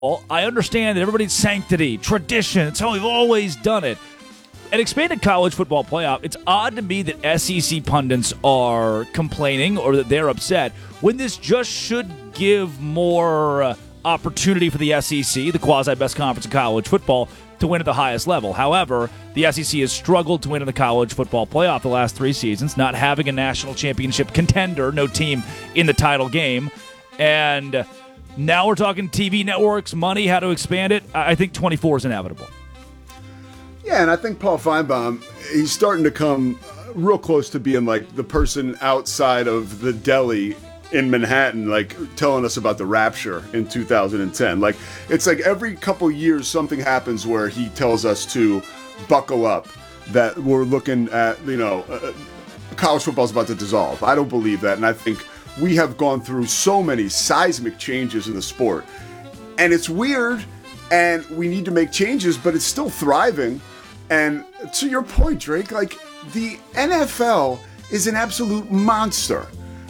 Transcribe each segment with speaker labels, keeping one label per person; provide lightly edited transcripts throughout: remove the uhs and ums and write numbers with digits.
Speaker 1: I understand that everybody's sanctity, tradition, it's how we've always done it. An expanded college football playoff, it's odd to me that SEC pundits are complaining or that they're upset when this just should give more opportunity for the SEC, the quasi-best conference in college football, to win at the highest level. However, the SEC has struggled to win in the college football playoff the last 3 seasons, not having a national championship contender, no team in the title game. And now we're talking TV networks, money, how to expand it. I think 24 is inevitable.
Speaker 2: Yeah, and I think Paul Feinbaum, he's starting to come real close to being like the person outside of the deli in Manhattan, like telling us about the rapture in 2010. Like, it's like every couple years something happens where he tells us to buckle up, that we're looking at, college football's about to dissolve. I don't believe that, and I think we have gone through so many seismic changes in the sport. And it's weird, and we need to make changes, but it's still thriving. And to your point, Drake, like, the NFL is an absolute monster.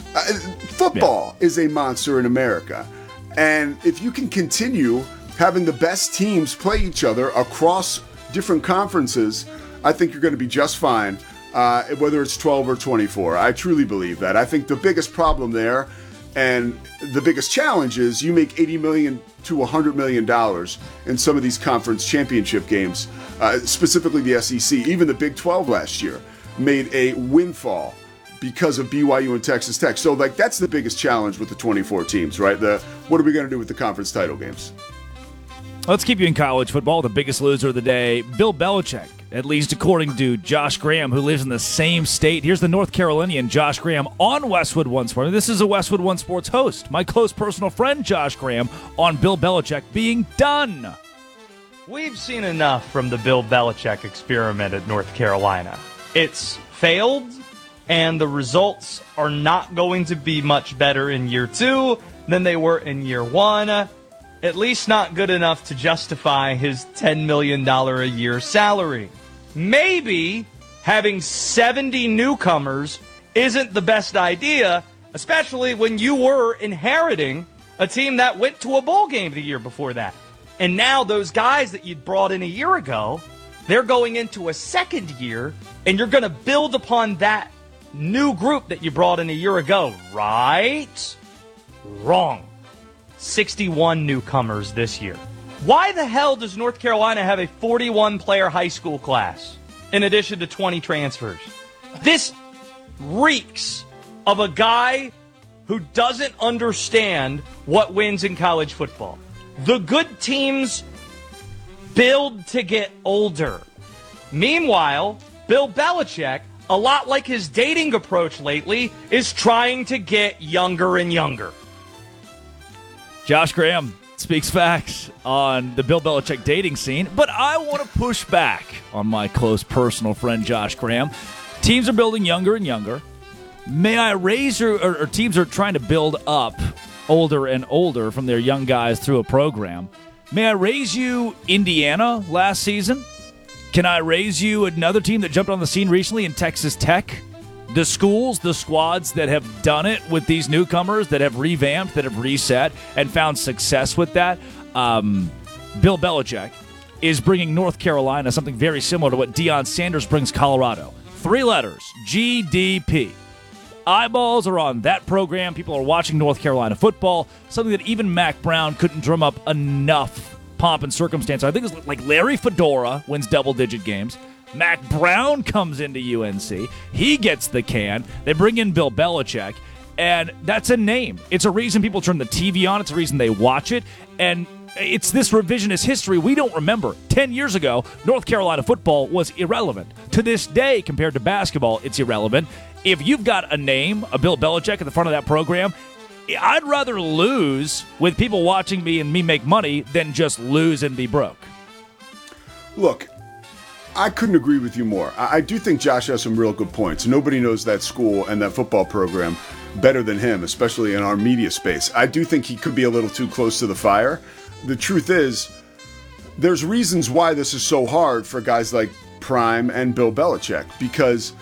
Speaker 2: Football is a monster in America. And if you can continue having the best teams play each other across different conferences, I think you're going to be just fine, whether it's 12 or 24. I truly believe that. I think the biggest problem there and the biggest challenge is you make $80 million to $100 million in some of these conference championship games, specifically the SEC. Even the Big 12 last year made a windfall because of BYU and Texas Tech. So, like, that's the biggest challenge with the 24 teams, right? What are we going to do with the conference title games?
Speaker 1: Let's keep you in college football. The biggest loser of the day, Bill Belichick, at least according to Josh Graham, who lives in the same state. Here's the North Carolinian Josh Graham on Westwood One Sports. This is a Westwood One Sports host, my close personal friend Josh Graham, on Bill Belichick being done.
Speaker 3: We've seen enough from the Bill Belichick experiment at North Carolina. It's failed, and the results are not going to be much better in year 2 than they were in year 1. At least not good enough to justify his $10 million a year salary. Maybe having 70 newcomers isn't the best idea, especially when you were inheriting a team that went to a bowl game the year before that. And now those guys that you'd brought in a year ago, they're going into a second year, and you're going to build upon that new group that you brought in a year ago, right? Wrong. 61 newcomers this year. Why the hell does North Carolina have a 41-player high school class in addition to 20 transfers? This reeks of a guy who doesn't understand what wins in college football. The good teams build to get older. Meanwhile, Bill Belichick, a lot like his dating approach lately, is trying to get younger and younger.
Speaker 1: Josh Graham speaks facts on the Bill Belichick dating scene, but I want to push back on my close personal friend Josh Graham. Teams are building younger and younger. May I raise or teams are trying to build up older and older from their young guys through a program. May I raise you Indiana last season? Can I raise you another team that jumped on the scene recently in Texas Tech? The schools, the squads that have done it with these newcomers, that have revamped, that have reset, and found success with that. Bill Belichick is bringing North Carolina something very similar to what Deion Sanders brings Colorado. 3 letters, GDP. Eyeballs are on that program. People are watching North Carolina football, something that even Mac Brown couldn't drum up enough pomp and circumstance. I think it's like Larry Fedora wins double-digit games. Mac Brown comes into UNC. He gets the can. They bring in Bill Belichick, and that's a name. It's a reason people turn the TV on. It's a reason they watch it, and it's this revisionist history we don't remember. 10 years ago, North Carolina football was irrelevant. To this day, compared to basketball, it's irrelevant. If you've got a name, a Bill Belichick at the front of that program, I'd rather lose with people watching me and me make money than just lose and be broke.
Speaker 2: Look, I couldn't agree with you more. I do think Josh has some real good points. Nobody knows that school and that football program better than him, especially in our media space. I do think he could be a little too close to the fire. The truth is, there's reasons why this is so hard for guys like Prime and Bill Belichick, because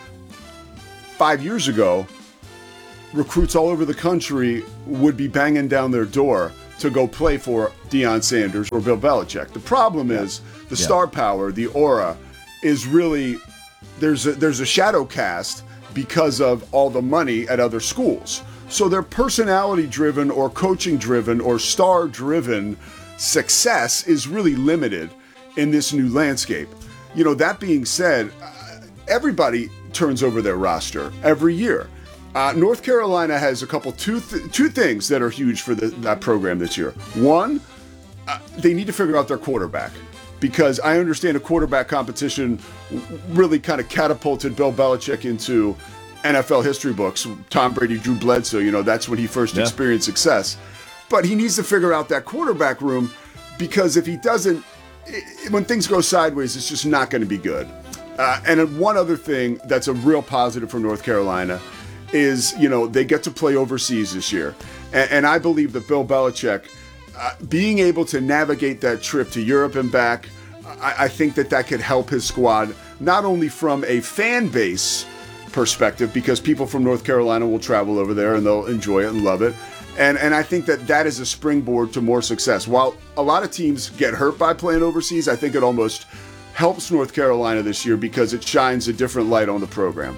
Speaker 2: 5 years ago, recruits all over the country would be banging down their door to go play for Deion Sanders or Bill Belichick. The problem is the star power, the aura, is really there's a shadow cast because of all the money at other schools. So their personality-driven or coaching-driven or star-driven success is really limited in this new landscape. You know, that being said, everybody turns over their roster every year. North Carolina has a couple two things that are huge for that program this year. One, they need to figure out their quarterback, because I understand a quarterback competition really kind of catapulted Bill Belichick into NFL history books. Tom Brady, Drew Bledsoe, you know, that's when he first experienced success. But he needs to figure out that quarterback room, because if he doesn't, when things go sideways, it's just not going to be good. And one other thing that's a real positive for North Carolina is, you know, they get to play overseas this year. And I believe that Bill Belichick, being able to navigate that trip to Europe and back, I think that could help his squad, not only from a fan base perspective, because people from North Carolina will travel over there and they'll enjoy it and love it. And I think that is a springboard to more success. While a lot of teams get hurt by playing overseas, I think it almost helps North Carolina this year because it shines a different light on the program.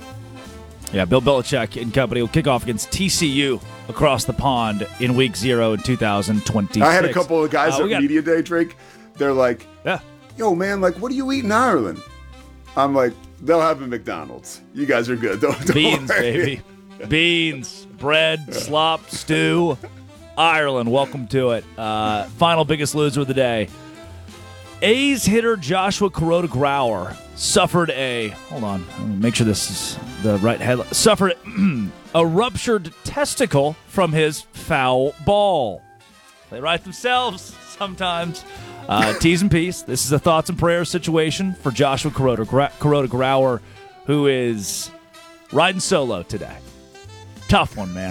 Speaker 1: Yeah, Bill Belichick and company will kick off against TCU across the pond in week 0 in 2026.
Speaker 2: I had a couple of guys at Media Day, Drake. They're like, yo, man, like, what do you eat in Ireland? I'm like, they'll have a McDonald's. You guys are good. Don't
Speaker 1: Beans,
Speaker 2: worry.
Speaker 1: baby. Beans, bread, slop, stew. Ireland, welcome to it. Final biggest loser of the day. A's hitter Joshua Kuroda-Grauer suffered hold on, let me make sure this is the right headline. Suffered a ruptured testicle from his foul ball. They write themselves sometimes. T's and P's. This is a thoughts and prayers situation for Joshua Kuroda-Grauer, who is riding solo today. Tough one, man.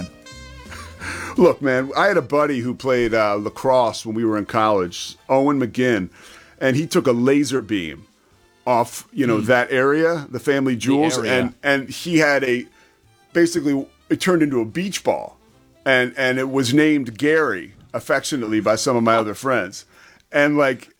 Speaker 2: Look, man, I had a buddy who played lacrosse when we were in college, Owen McGinn, and he took a laser beam off, you know, that area, the family jewels, and he had basically it turned into a beach ball, and it was named Gary affectionately by some of my other friends. And like,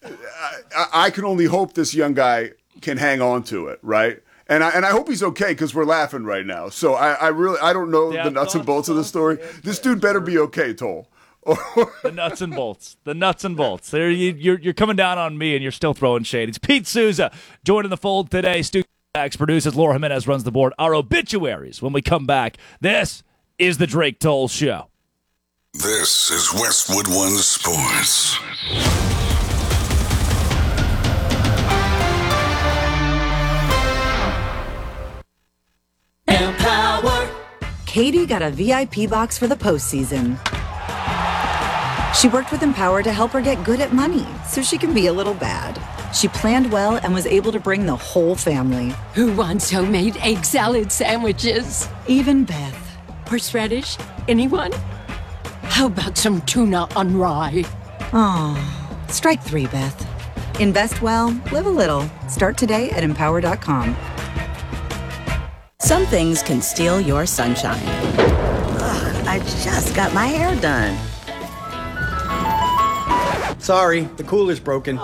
Speaker 2: I can only hope this young guy can hang on to it, right? And I hope he's okay, because we're laughing right now. So I don't know the nuts and bolts of the story. This dude better be okay, Toll.
Speaker 1: The nuts and bolts. The nuts and bolts. There, you're coming down on me, and you're still throwing shade. It's Pete Souza joining the fold today. Stu produces. Laura Jimenez runs the board. Our obituaries when we come back. This is the Drake Toll Show.
Speaker 4: This is Westwood One Sports.
Speaker 5: Empower. Katie got a VIP box for the postseason. She worked with Empower to help her get good at money so she can be a little bad. She planned well and was able to bring the whole family.
Speaker 6: Who wants homemade egg salad sandwiches?
Speaker 5: Even Beth.
Speaker 6: Horseradish? Anyone? How about some tuna on rye?
Speaker 5: Oh, strike 3, Beth. Invest well, live a little. Start today at Empower.com.
Speaker 7: Some things can steal your sunshine.
Speaker 8: Ugh, I just got my hair done.
Speaker 9: Sorry, the cooler's broken.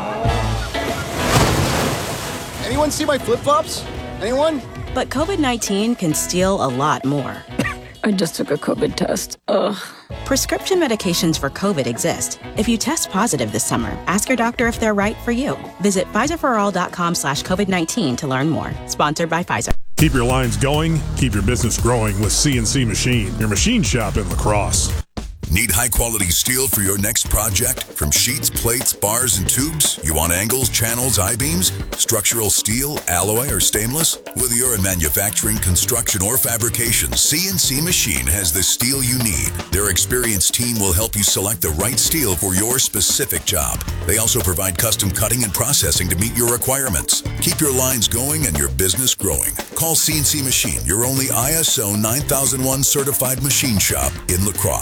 Speaker 9: Anyone see my flip-flops? Anyone?
Speaker 7: But COVID-19 can steal a lot more.
Speaker 6: I just took a COVID test. Ugh.
Speaker 7: Prescription medications for COVID exist. If you test positive this summer, ask your doctor if they're right for you. Visit PfizerForAll.com/COVID-19 to learn more. Sponsored by Pfizer.
Speaker 10: Keep your lines going, keep your business growing with CNC Machine, your machine shop in La Crosse.
Speaker 4: Need high-quality steel for your next project? From sheets, plates, bars, and tubes? You want angles, channels, I-beams? Structural steel, alloy, or stainless? Whether you're in manufacturing, construction, or fabrication, CNC Machine has the steel you need. Their experienced team will help you select the right steel for your specific job. They also provide custom cutting and processing to meet your requirements. Keep your lines going and your business growing. Call CNC Machine, your only ISO 9001 certified machine shop in La Crosse.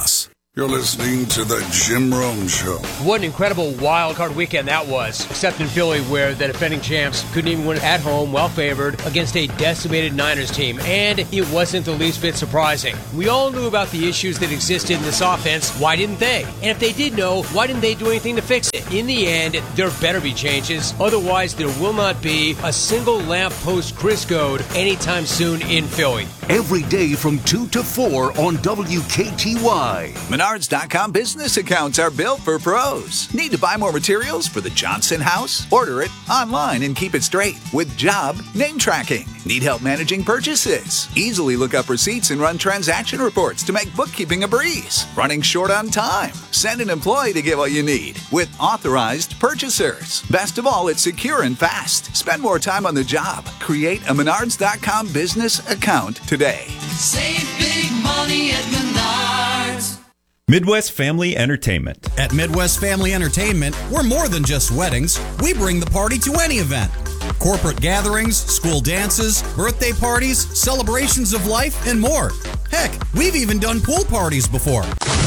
Speaker 4: You're listening to The Jim Rome Show.
Speaker 11: What an incredible wild card weekend that was, except in Philly, where the defending champs couldn't even win at home, well favored, against a decimated Niners team. And it wasn't the least bit surprising. We all knew about the issues that existed in this offense. Why didn't they? And if they did know, why didn't they do anything to fix it? In the end, there better be changes. Otherwise, there will not be a single lamppost Chris Goad anytime soon in Philly.
Speaker 12: Every day from 2 to 4 on WKTY. Menards.com business accounts are built for pros. Need to buy more materials for the Johnson house? Order it online and keep it straight with job name tracking. Need help managing purchases? Easily look up receipts and run transaction reports to make bookkeeping a breeze. Running short on time? Send an employee to get what you need with authorized purchasers. Best of all, it's secure and fast. Spend more time on the job. Create a Menards.com business account today.
Speaker 13: Save big money at Menards.
Speaker 14: Midwest Family Entertainment.
Speaker 15: At Midwest Family Entertainment, we're more than just weddings. We bring the party to any event. Corporate gatherings, school dances, birthday parties, celebrations of life, and more. Heck, we've even done pool parties before.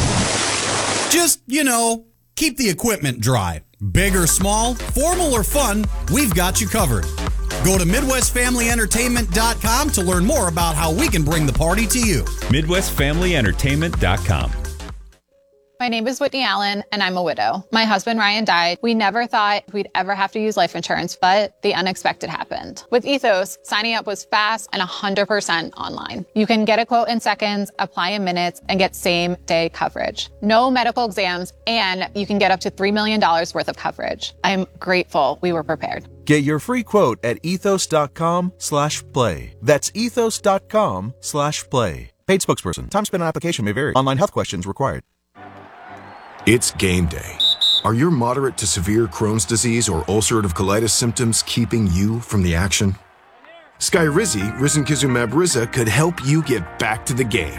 Speaker 15: Just, keep the equipment dry. Big or small, formal or fun, we've got you covered. Go to MidwestFamilyEntertainment.com to learn more about how we can bring the party to you.
Speaker 14: MidwestFamilyEntertainment.com.
Speaker 16: My name is Whitney Allen, and I'm a widow. My husband, Ryan, died. We never thought we'd ever have to use life insurance, but the unexpected happened. With Ethos, signing up was fast and 100% online. You can get a quote in seconds, apply in minutes, and get same-day coverage. No medical exams, and you can get up to $3 million worth of coverage. I'm grateful we were prepared.
Speaker 17: Get your free quote at ethos.com/play. That's ethos.com/play. Paid spokesperson. Time spent on application may vary. Online health questions required.
Speaker 18: It's game day. Are your moderate to severe Crohn's disease or ulcerative colitis symptoms keeping you from the action? Skyrizi, risankizumab Riza, could help you get back to the game.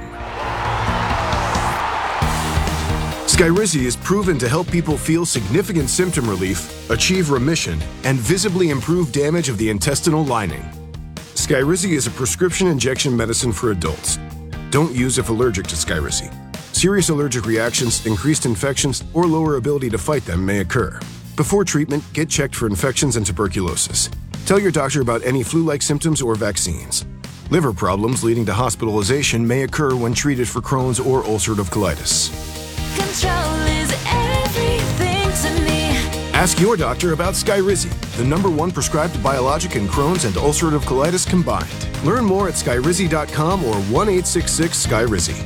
Speaker 18: Skyrizi is proven to help people feel significant symptom relief, achieve remission, and visibly improve damage of the intestinal lining. Skyrizi is a prescription injection medicine for adults. Don't use if allergic to Skyrizi. Serious allergic reactions, increased infections, or lower ability to fight them may occur. Before treatment, get checked for infections and tuberculosis. Tell your doctor about any flu-like symptoms or vaccines. Liver problems leading to hospitalization may occur when treated for Crohn's or ulcerative colitis.
Speaker 13: Control is everything to me.
Speaker 18: Ask your doctor about Skyrizi, the #1 prescribed biologic in Crohn's and ulcerative colitis combined. Learn more at skyrizi.com or 1-866-SKYRIZI.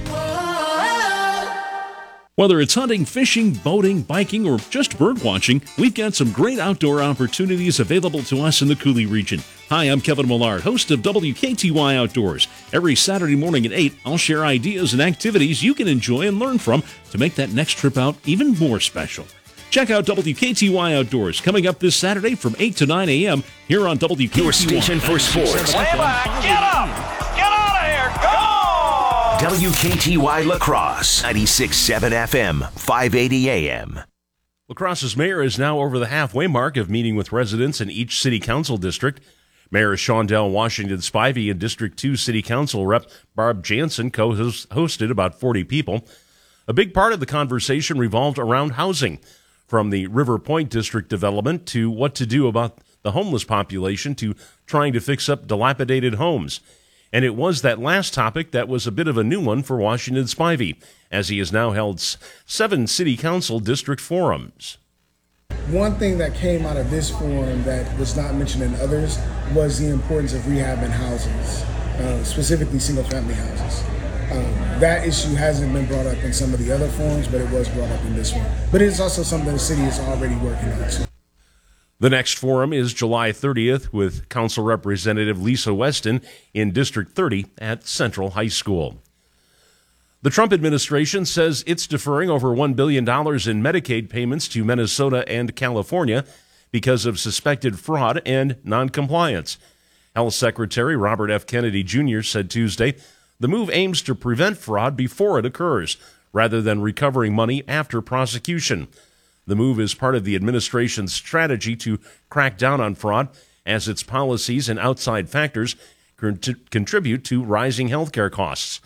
Speaker 19: Whether it's hunting, fishing, boating, biking, or just bird watching, we've got some great outdoor opportunities available to us in the Coulee region. Hi, I'm Kevin Millard, host of WKTY Outdoors. Every Saturday morning at 8, I'll share ideas and activities you can enjoy and learn from to make that next trip out even more special. Check out WKTY Outdoors coming up this Saturday from 8 to 9 a.m. here on WKTY.
Speaker 12: Your station for sports.
Speaker 13: Way back, get up! Get out of here! Go!
Speaker 12: WKTY Lacrosse, 96.7 FM, 580 AM.
Speaker 20: Lacrosse's mayor is now over the halfway mark of meeting with residents in each city council district. Mayor Shondell Washington Spivey and District 2 City Council Rep Barb Jansen co-hosted about 40 people. A big part of the conversation revolved around housing, from the River Point district development to what to do about the homeless population to trying to fix up dilapidated homes. And it was that last topic that was a bit of a new one for Washington Spivey, as he has now held 7 city council district forums.
Speaker 21: One thing that came out of this forum that was not mentioned in others was the importance of rehabbing houses, specifically single-family houses. That issue hasn't been brought up in some of the other forums, but it was brought up in this one. But it's also something the city is already working on.
Speaker 20: The next forum is July 30th with Council Representative Lisa Weston in District 30 at Central High School. The Trump administration says it's deferring over $1 billion in Medicaid payments to Minnesota and California because of suspected fraud and noncompliance. Health Secretary Robert F. Kennedy Jr. said Tuesday the move aims to prevent fraud before it occurs, rather than recovering money after prosecution. The move is part of the administration's strategy to crack down on fraud, as its policies and outside factors contribute to rising health care costs.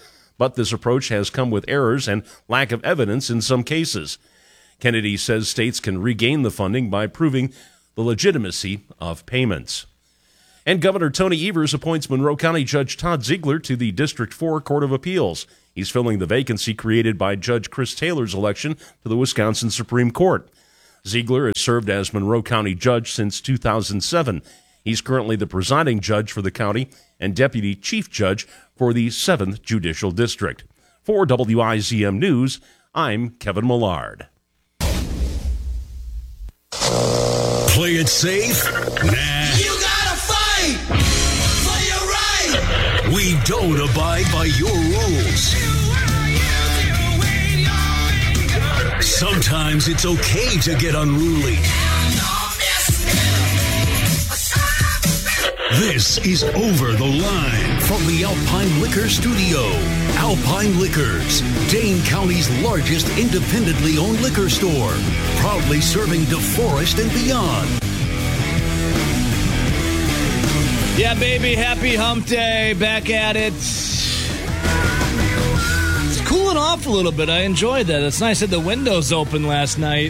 Speaker 20: but this approach has come with errors and lack of evidence in some cases. Kennedy says states can regain the funding by proving the legitimacy of payments. And Governor Tony Evers appoints Monroe County Judge Todd Ziegler to the District 4 Court of Appeals. He's filling the vacancy created by Judge Chris Taylor's election to the Wisconsin Supreme Court. Ziegler has served as Monroe County Judge since 2007. He's currently the presiding judge for the county and deputy chief judge for the 7th Judicial District. For WIZM News, I'm Kevin Millard.
Speaker 3: Play it safe? Nah.
Speaker 13: You gotta fight for your right.
Speaker 3: We don't abide by your rules. Sometimes it's okay to get unruly. This is Over the Line from the Alpine Liquor Studio. Alpine Liquors, Dane County's largest independently owned liquor store, proudly serving DeForest and beyond.
Speaker 1: Yeah, baby, happy hump day. Back at it. It's cooling off a little bit. I enjoyed that. It's nice that the windows open last night.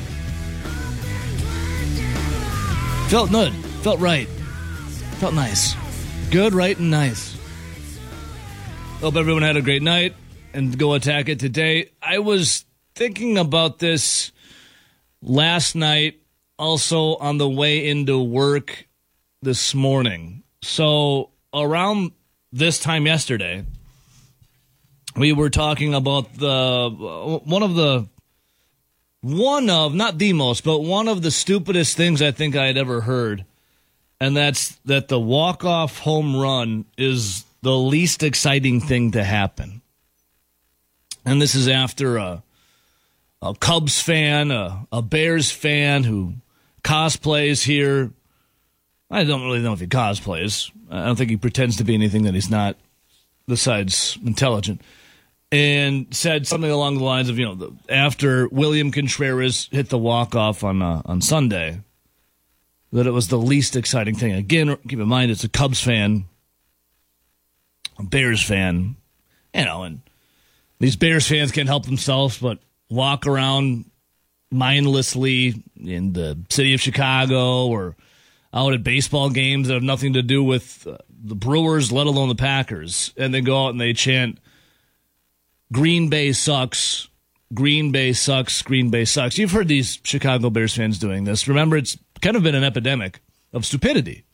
Speaker 1: Felt good. Felt right. Felt nice. Good, right, and nice. Hope everyone had a great night and go attack it today. I was thinking about this last night, also on the way into work this morning. So around this time yesterday, we were talking about one of not the most, but one of the stupidest things I think I had ever heard. And that's that the walk-off home run is the least exciting thing to happen. And this is after a Cubs fan, a Bears fan who cosplays here. I don't really know if he cosplays. I don't think he pretends to be anything that he's not, besides intelligent. And said something along the lines of, after William Contreras hit the walk-off on Sunday, that it was the least exciting thing. Again, keep in mind, it's a Cubs fan, a Bears fan, and these Bears fans can't help themselves but walk around mindlessly in the city of Chicago or out at baseball games that have nothing to do with the Brewers, let alone the Packers, and they go out and they chant, Green Bay sucks, Green Bay sucks, Green Bay sucks. You've heard these Chicago Bears fans doing this. Remember, it's kind of been an epidemic of stupidity.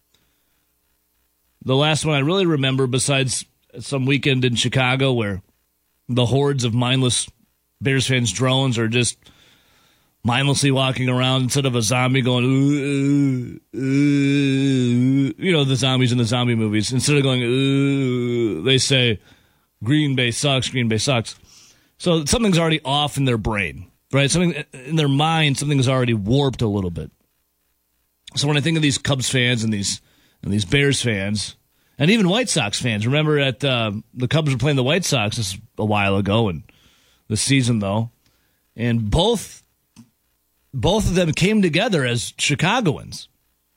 Speaker 1: The last one I really remember, besides some weekend in Chicago where the hordes of mindless Bears fans drones are just mindlessly walking around instead of a zombie going, ooh, ooh, ooh. The zombies in the zombie movies. Instead of going, ooh, they say, Green Bay sucks, Green Bay sucks. So something's already off in their brain, right? Something in their mind, something's already warped a little bit. So when I think of these Cubs fans and these Bears fans, and even White Sox fans, remember at the Cubs were playing the White Sox this a while ago, and this season though, and both of them came together as Chicagoans.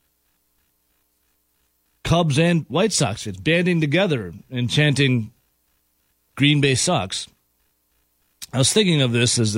Speaker 1: Cubs and White Sox fans banding together and chanting Green Bay sucks. I was thinking of this as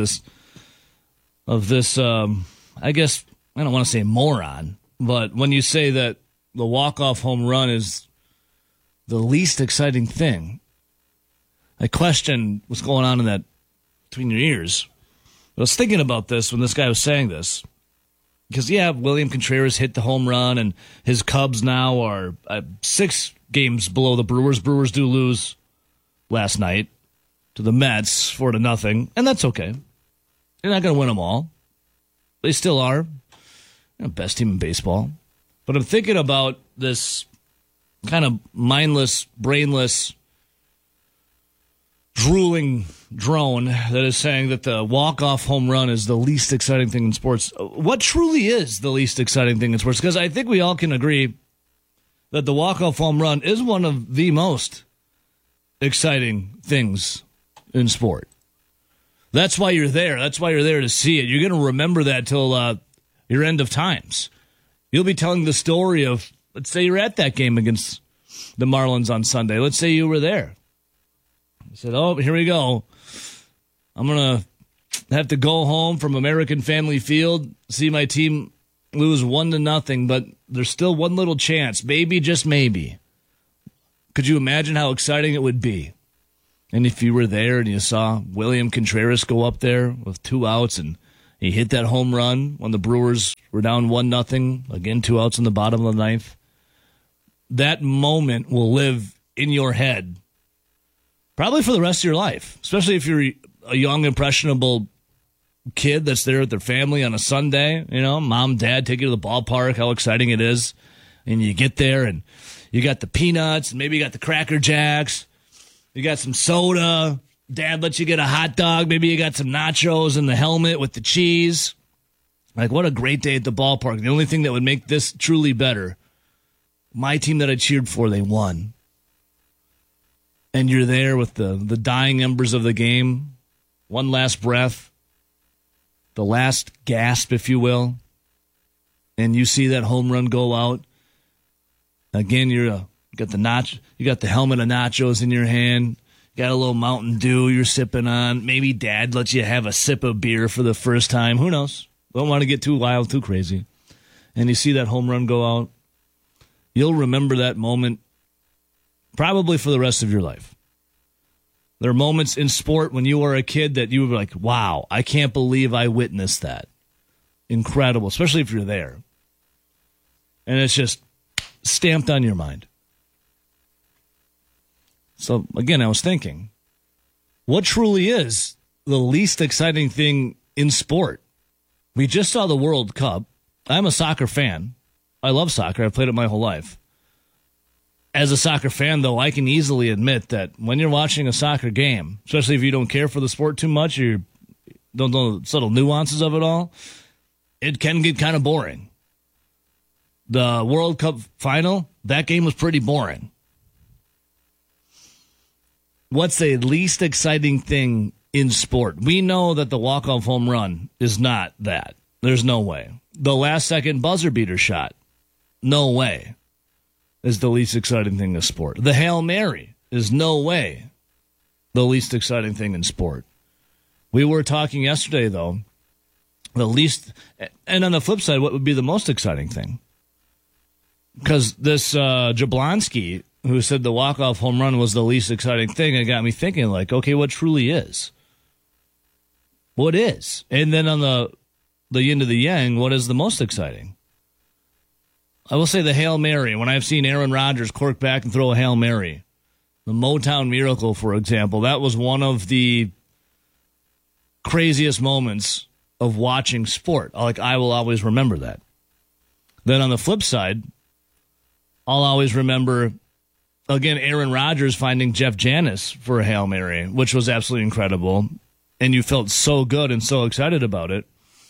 Speaker 1: I guess, I don't want to say moron, but when you say that the walk-off home run is the least exciting thing, I question what's going on in that between your ears. I was thinking about this when this guy was saying this. Because, William Contreras hit the home run, and his Cubs now are 6 games below the Brewers. Brewers do lose last night to the Mets 4-0, and that's okay. They're not going to win them all. They still are best team in baseball. But I'm thinking about this kind of mindless, brainless, drooling drone that is saying that the walk-off home run is the least exciting thing in sports. What truly is the least exciting thing in sports? Because I think we all can agree that the walk-off home run is one of the most exciting things in sport. That's why you're there. That's why you're there to see it. You're going to remember that till your end of times. You'll be telling the story of, let's say you're at that game against the Marlins on Sunday. Let's say you were there.
Speaker 2: He said, oh, here we go. I'm going to have to go home from American Family Field, see my team lose 1-0, but there's still one little chance. Maybe, just maybe. Could you imagine how exciting it would be? And if you were there and you saw William Contreras go up there with 2 outs and he hit that home run when the Brewers were down 1-0, again, 2 outs in the bottom of the 9th, that moment will live in your head probably for the rest of your life, especially if you're a young, impressionable kid that's there with their family on a Sunday. You know, mom, dad take you to the ballpark, how exciting it is. And you get there and you got the peanuts and maybe you got the Cracker Jacks. You got some soda. Dad lets you get a hot dog. Maybe you got some nachos in the helmet with the cheese. Like, what a great day at the ballpark. The only thing that would make this truly better, my team that I cheered for, they won. And you're there with the dying embers of the game. One last breath. The last gasp, if you will. And you see that home run go out. Again, you got the helmet of nachos in your hand. You got a little Mountain Dew you're sipping on. Maybe dad lets you have a sip of beer for the first time. Who knows? Don't want to get too wild, too crazy. And you see that home run go out. You'll remember that moment probably for the rest of your life. There are moments in sport when you were a kid that you were like, wow, I can't believe I witnessed that. Incredible, especially if you're there. And it's just stamped on your mind. So, again, I was thinking, what truly is the least exciting thing in sport? We just saw the World Cup. I'm a soccer fan. I love soccer. I've played it my whole life. As a soccer fan, though, I can easily admit that when you're watching a soccer game, especially if you don't care for the sport too much, you don't know the subtle nuances of it all, it can get kind of boring. The World Cup final, that game was pretty boring. What's the least exciting thing in sport? We know that the walk-off home run is not that. There's no way. The last-second buzzer beater shot, no way, is the least exciting thing in sport. The Hail Mary is no way the least exciting thing in sport. We were talking yesterday, though, the least, and on the flip side, what would be the most exciting thing? Because this Jablonski, who said the walk-off home run was the least exciting thing, it got me thinking, like, okay, what truly is? What is? And then on the yin to the yang, what is the most exciting? I will say the Hail Mary. When I've seen Aaron Rodgers cork back and throw a Hail Mary, the Motown Miracle, for example, that was one of the craziest moments of watching sport. Like, I will always remember that. Then on the flip side, I'll always remember, again, Aaron Rodgers finding Jeff Janis for a Hail Mary, which was absolutely incredible. And you felt so good and so excited about it.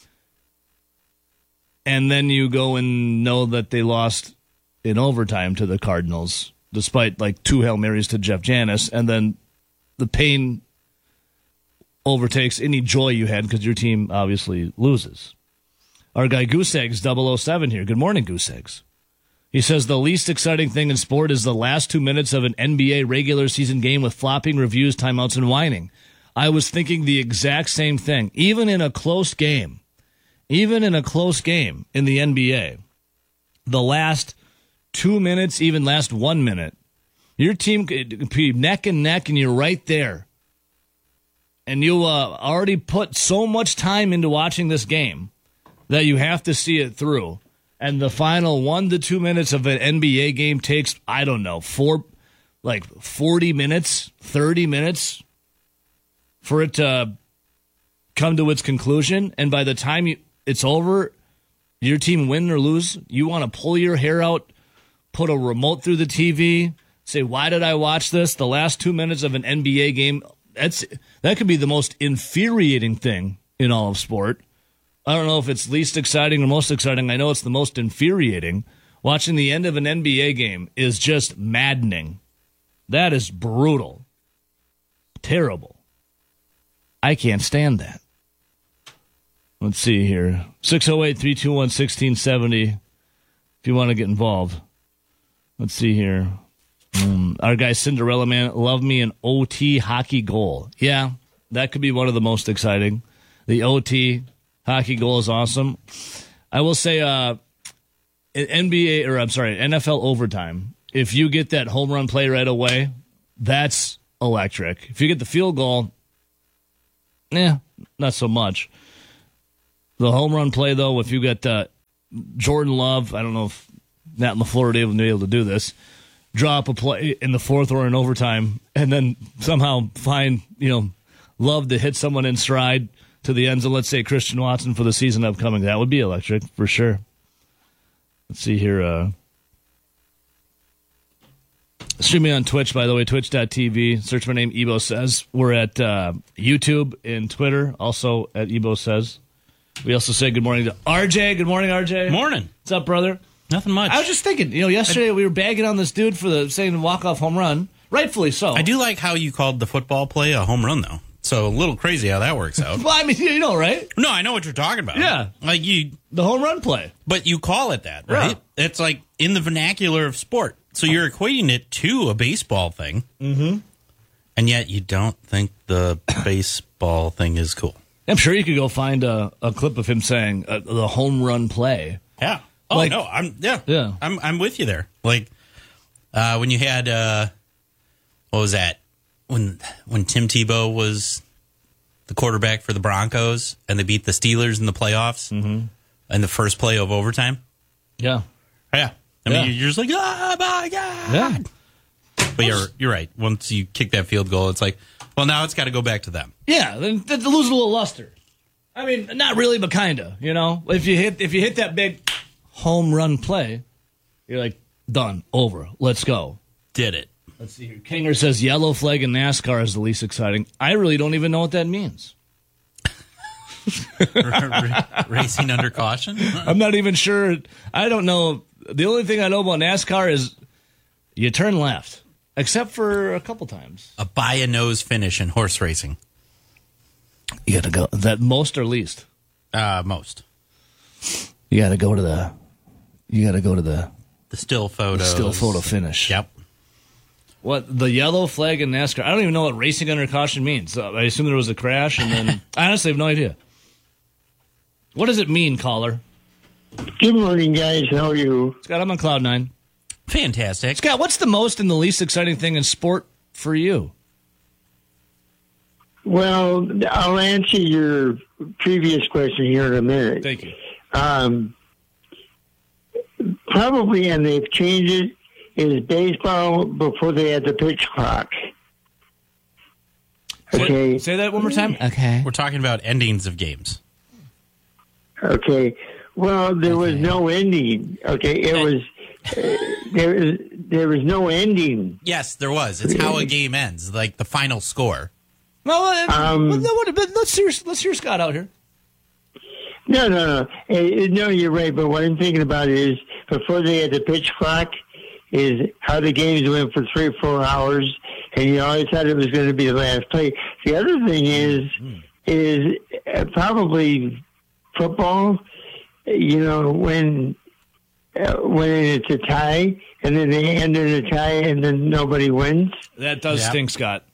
Speaker 2: And then you go and know that they lost in overtime to the Cardinals, despite like 2 Hail Marys to Jeff Janis. And then the pain overtakes any joy you had because your team obviously loses. Our guy Goose Eggs 007 here. Good morning, Goose Eggs. He says the least exciting thing in sport is the last 2 minutes of an NBA regular season game with flopping reviews, timeouts, and whining. I was thinking the exact same thing. Even in a close game in the NBA, the last 2 minutes, even last 1 minute, your team could be neck and neck and you're right there. And you already put so much time into watching this game that you have to see it through. And the final 1 to 2 minutes of an NBA game takes, I don't know, 40 minutes, 30 minutes for it to come to its conclusion. And by the time it's over, your team win or lose, you want to pull your hair out, put a remote through the TV, say, why did I watch this? The last 2 minutes of an NBA game, that could be the most infuriating thing in all of sport. I don't know if it's least exciting or most exciting. I know it's the most infuriating. Watching the end of an NBA game is just maddening. That is brutal. Terrible. I can't stand that. Let's see here. 608-321-1670 if you want to get involved. Let's see here. Our guy Cinderella Man, love me an OT hockey goal. Yeah, that could be one of the most exciting. The OT hockey goal is awesome. I will say NFL overtime, if you get that home run play right away, that's electric. If you get the field goal, not so much. The home run play, though, if you get Jordan Love, I don't know if Nat LaFleur would be able to do this, drop a play in the fourth or in overtime, and then somehow find, Love to hit someone in stride to the end zone, let's say Christian Watson for the season upcoming. That would be electric, for sure. Let's see here. Streaming on Twitch, by the way, twitch.tv. Search my name, Ebo Says. We're at YouTube and Twitter, also at Ebo Says. We also say good morning to RJ. Good morning, RJ.
Speaker 5: Morning.
Speaker 2: What's up, brother?
Speaker 5: Nothing much.
Speaker 2: I was just thinking, yesterday we were bagging on this dude for saying walk-off home run. Rightfully so.
Speaker 5: I do like how you called the football play a home run, though. So a little crazy how that works out.
Speaker 2: Well, I mean, right?
Speaker 5: No, I know what you're talking about.
Speaker 2: Yeah. The home run play.
Speaker 5: But you call it that, right? Yeah. It's like in the vernacular of sport. So you're equating it to a baseball thing.
Speaker 2: Mm-hmm.
Speaker 5: And yet you don't think the baseball thing is cool.
Speaker 2: I'm sure you could go find a clip of him saying the home run play.
Speaker 5: Yeah. Oh, no. I'm with you there. Like when you had, what was that? When Tim Tebow was the quarterback for the Broncos and they beat the Steelers in the playoffs in the first play of overtime.
Speaker 2: Yeah.
Speaker 5: Yeah. I mean, you're just like, oh, my God.
Speaker 2: Yeah.
Speaker 5: But you're right. Once you kick that field goal, it's like, well, now it's got to go back to them.
Speaker 2: Yeah, then lose a little luster. I mean, not really, but kind of, If you hit that big home run play, you're like, done, over, let's go.
Speaker 5: Did it.
Speaker 2: Let's see here. Kinger says yellow flag in NASCAR is the least exciting. I really don't even know what that means.
Speaker 5: Racing under caution?
Speaker 2: I'm not even sure. I don't know. The only thing I know about NASCAR is you turn left, except for a couple times.
Speaker 5: A by-a-nose finish in horse racing.
Speaker 2: You got to go. That most or least?
Speaker 5: Most.
Speaker 2: You got to go to the.
Speaker 5: The still photo.
Speaker 2: Still photo finish.
Speaker 5: Yep.
Speaker 2: What, the yellow flag in NASCAR? I don't even know what racing under caution means. I assume there was a crash, and then I honestly have no idea. What does it mean, caller?
Speaker 22: Good morning, guys. How are you?
Speaker 2: Scott, I'm on Cloud 9.
Speaker 5: Fantastic.
Speaker 2: Scott, what's the most and the least exciting thing in sport for you?
Speaker 22: Well, I'll answer your previous question here in a minute.
Speaker 2: Thank you.
Speaker 22: Probably, and they've changed it, is baseball before they had the pitch clock. Okay.
Speaker 2: Say that one more time. Okay.
Speaker 5: We're talking about endings of games.
Speaker 22: Okay. Well, there was no ending. Okay. It was there was no ending.
Speaker 5: Yes, there was. It's how a game ends, like the final score.
Speaker 2: Let's hear Scott out here.
Speaker 22: No. No, you're right. But what I'm thinking about is before they had the pitch clock, is how the games went for 3 or 4 hours, and you always thought it was going to be the last play. The other thing is probably football. When it's a tie, and then they end in a tie, and then nobody wins.
Speaker 2: That does stink, Scott.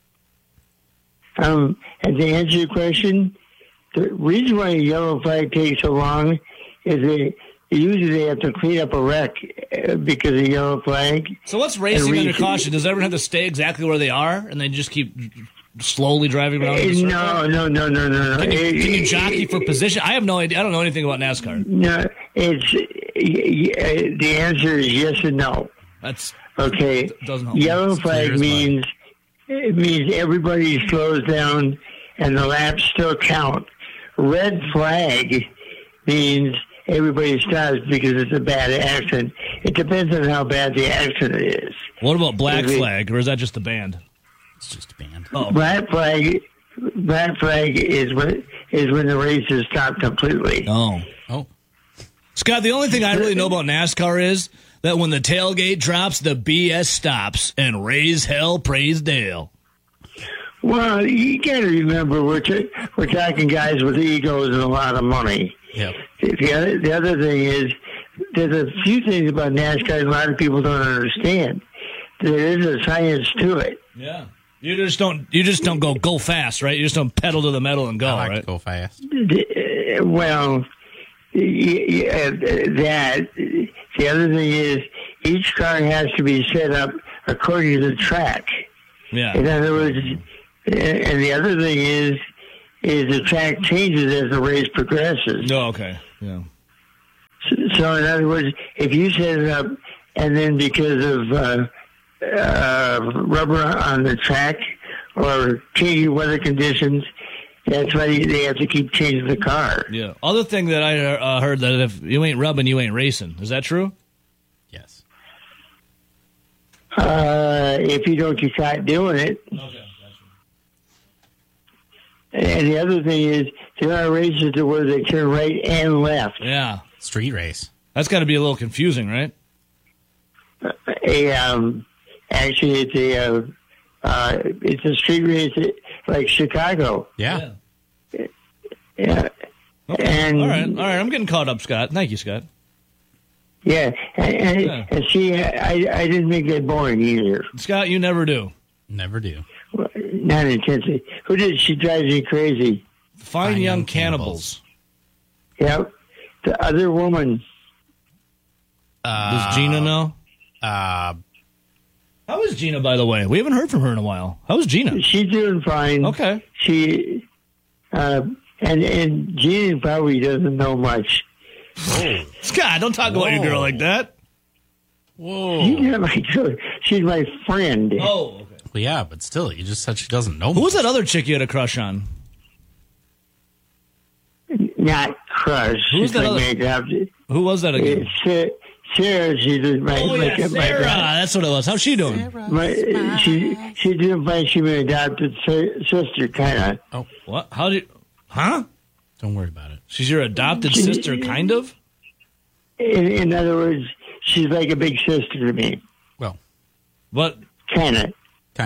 Speaker 22: And to answer your question, the reason why a yellow flag takes so long is usually they have to clean up a wreck because of yellow flag.
Speaker 2: So what's racing under caution? Does everyone have to stay exactly where they are, and they just keep slowly driving around in a circle?
Speaker 22: No.
Speaker 2: Can you jockey for position? I have no idea. I don't know anything about NASCAR.
Speaker 22: No, the answer is yes and no.
Speaker 2: That's
Speaker 22: okay.
Speaker 2: Doesn't help.
Speaker 22: Yellow flag means everybody slows down and the laps still count. Red flag means everybody stops because it's a bad accident. It depends on how bad the accident is.
Speaker 2: What about black flag, or is that just a band?
Speaker 5: It's just a band.
Speaker 22: Oh. Black flag is when the race is stopped completely.
Speaker 2: Oh. Scott, the only thing I really know about NASCAR is that when the tailgate drops, the BS stops, and raise hell, praise Dale.
Speaker 22: Well, you got to remember, we're talking guys with egos and a lot of money.
Speaker 5: Yep.
Speaker 22: The other thing is, there's a few things about NASCAR a lot of people don't understand. there is a science to it.
Speaker 2: Yeah. You just don't go fast, right? You just don't pedal to the metal and go,
Speaker 5: I like
Speaker 2: right?
Speaker 5: to go fast.
Speaker 22: Well, that. The other thing is, each car has to be set up according to the track.
Speaker 2: Yeah.
Speaker 22: In other words, and the other thing is the track changes as the race progresses.
Speaker 2: Oh, okay. Yeah.
Speaker 22: So in other words, if you set it up and then because of rubber on the track or changing weather conditions, that's why they have to keep changing the car.
Speaker 2: Yeah. Other thing that I heard that if you ain't rubbing, you ain't racing. Is that true?
Speaker 5: Yes.
Speaker 22: If you don't, you try doing it.
Speaker 2: Okay.
Speaker 22: And the other thing is, there are races where they turn right and left.
Speaker 2: Yeah.
Speaker 5: Street race.
Speaker 2: That's got to be a little confusing, right?
Speaker 22: Actually, it's a street race like Chicago.
Speaker 5: Yeah.
Speaker 22: Yeah.
Speaker 2: Okay.
Speaker 22: And
Speaker 2: all right. I'm getting caught up, Scott. Thank you, Scott.
Speaker 22: Yeah. And see, I didn't make that boring either.
Speaker 2: Scott, you never do.
Speaker 5: Never do.
Speaker 22: Not intensely. Who did She Drives Me Crazy?
Speaker 2: Fine Young Cannibals.
Speaker 22: Yep. The other woman.
Speaker 2: Does Gina know? How is Gina, by the way? We haven't heard from her in a while. How is Gina?
Speaker 22: She's doing fine.
Speaker 2: Okay.
Speaker 22: She, and Gina probably doesn't know much.
Speaker 2: Whoa. Scott, don't talk about your girl like that.
Speaker 5: Whoa.
Speaker 22: She's my friend.
Speaker 2: Oh, okay.
Speaker 5: Well, yeah, but still, you just said she doesn't know.
Speaker 2: Who was that other chick you had a crush on?
Speaker 22: Not crush.
Speaker 2: Who was that Who was that again?
Speaker 22: Sarah. She's my
Speaker 2: Sarah. That's what it was. How's she doing?
Speaker 22: She's doing fine. She's my adopted sister, kind of.
Speaker 5: Oh,
Speaker 2: what? How did? Huh?
Speaker 5: Don't worry about it.
Speaker 2: She's your adopted sister, kind of.
Speaker 22: In other words, she's like a big sister to me.
Speaker 5: Well,
Speaker 2: what?
Speaker 22: Kind of.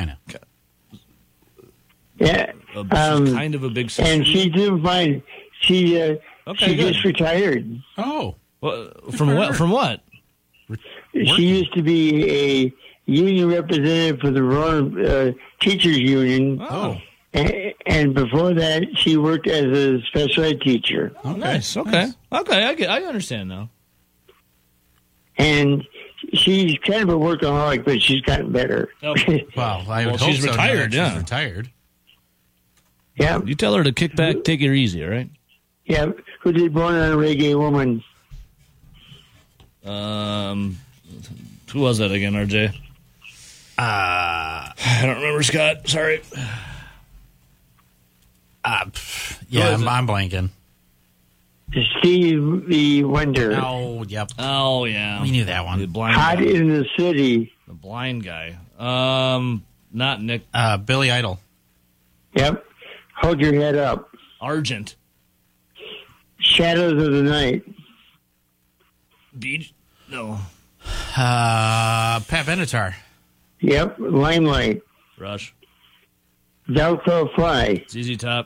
Speaker 22: Yeah.
Speaker 2: She's kind of a big sister.
Speaker 22: And she's doing fine. She just retired.
Speaker 5: Oh.
Speaker 2: Well, from what? From what?
Speaker 22: She used to be a union representative for the Verona Teachers Union.
Speaker 2: Oh.
Speaker 22: And before that, she worked as a special ed teacher.
Speaker 2: Oh, nice. Okay. Okay. I understand now.
Speaker 22: And she's kind of a workaholic, but she's gotten better.
Speaker 2: Oh.
Speaker 5: Wow.
Speaker 2: She's retired.
Speaker 5: She's retired.
Speaker 22: Yeah.
Speaker 2: You tell her to kick back, take it easy, all right?
Speaker 22: Yeah. Who did Born on a Reggae Woman?
Speaker 2: Who was that again, RJ? I don't remember, Scott. Sorry.
Speaker 5: I'm blanking.
Speaker 22: Stevie Wonder.
Speaker 5: Oh, yep.
Speaker 2: Oh, yeah.
Speaker 5: We knew that one.
Speaker 2: The blind
Speaker 22: Hot
Speaker 2: guy.
Speaker 22: in the City.
Speaker 2: The blind guy. Not Nick.
Speaker 5: Billy Idol.
Speaker 22: Yep. Hold Your Head Up.
Speaker 2: Argent.
Speaker 22: Shadows of the Night.
Speaker 2: Beach? No.
Speaker 5: Pat Benatar.
Speaker 22: Yep. Limelight.
Speaker 2: Rush.
Speaker 22: Thou Crow Fly.
Speaker 2: ZZ Top.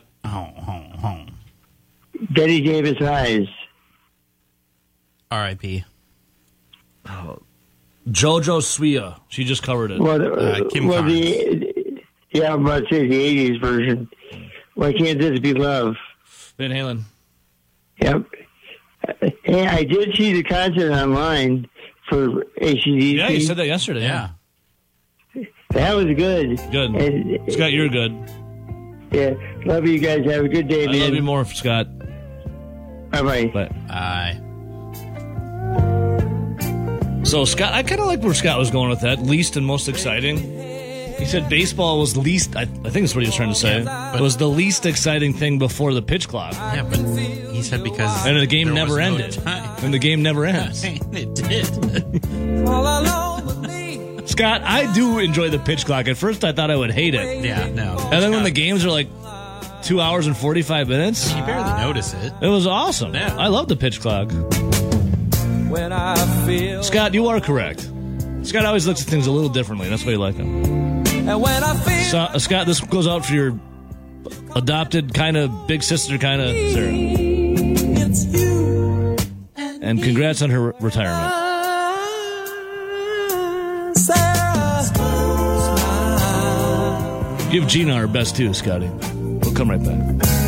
Speaker 22: Betty Davis Eyes.
Speaker 5: R.I.P.
Speaker 2: Oh. JoJo Suia. She just covered it.
Speaker 5: Kim Carnes.
Speaker 22: I'm about to say the 80s version. Why Can't This Be Love?
Speaker 2: Van Halen.
Speaker 22: Yep. Hey, I did see the concert online for AC/DC.
Speaker 2: Yeah, you said that yesterday.
Speaker 5: Yeah.
Speaker 22: That was good.
Speaker 2: Good.
Speaker 22: And,
Speaker 2: Scott, you're good.
Speaker 22: Yeah. Love you guys. Have a good day, man.
Speaker 2: I love you more, Scott.
Speaker 22: Bye-bye.
Speaker 2: Bye. So, Scott, I kind of like where Scott was going with that. Least and most exciting. He said baseball was least, I think that's what he was trying to say. It was the least exciting thing before the pitch clock.
Speaker 5: Yeah, but he said because...
Speaker 2: And the game
Speaker 5: there
Speaker 2: never
Speaker 5: was no
Speaker 2: ended.
Speaker 5: time.
Speaker 2: And the game never ends.
Speaker 5: It did.
Speaker 2: Scott, I do enjoy the pitch clock. At first, I thought I would hate it.
Speaker 5: Yeah, no.
Speaker 2: And then when the games are like 2 hours and 45 minutes...
Speaker 5: You barely notice it.
Speaker 2: It was awesome. Yeah. I love the pitch clock.
Speaker 13: When I feel
Speaker 2: Scott, you are correct. Scott always looks at things a little differently. That's why you like him.
Speaker 13: and when I feel
Speaker 2: Scott, this goes out for your adopted kind of big sister kind of Sarah.
Speaker 13: it's you
Speaker 2: And congrats on her retirement.
Speaker 13: Sarah.
Speaker 2: Give Gina our best too, Scotty. We'll come right back.